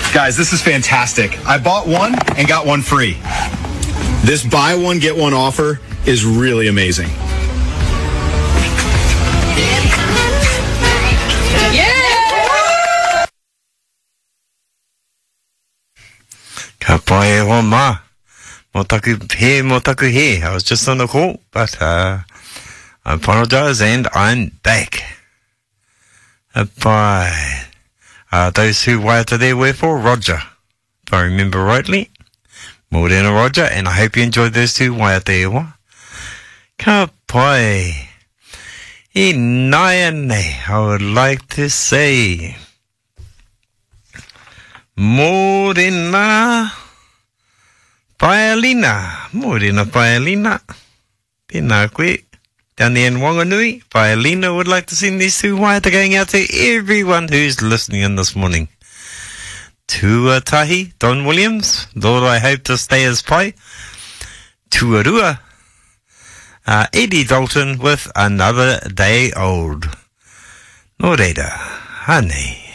Guys, this is fantastic. I bought one and got one free. This buy one, get one offer is really amazing. Ka pai ho ma. Mo taku he. I was just on the call, but I apologize and I'm back. Bye. Those who waited there were for Roger, if I remember rightly. Morena Roger, and I hope you enjoyed those two waiate. Ka pai. I naiane, I would like to say, Morena Paelina. Pena koe. Down there in Wanganui, Paelina would like to send these two waiata going out to everyone who's listening in this morning. Tuatahi, Don Williams, Lord, I hope to stay as pai. Tuarua, Eddie Dalton with Another Day Old. No reira, hane.